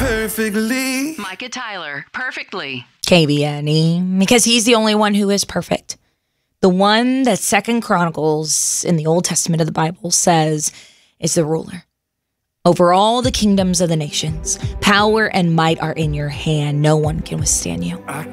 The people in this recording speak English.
perfectly. Micah Tyler, perfectly. KBNE, because he's the only one who is perfect. The one that 2 Chronicles in the Old Testament of the Bible says is the ruler over all the kingdoms of the nations. Power and might are in your hand. No one can withstand you. I